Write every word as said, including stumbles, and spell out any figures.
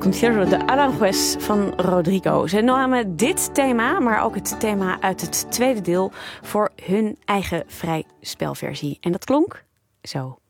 Concierto de Aranjuez van Rodrigo. Ze namen dit thema, maar ook het thema uit het tweede deel, voor hun eigen vrij spelversie. En dat klonk zo.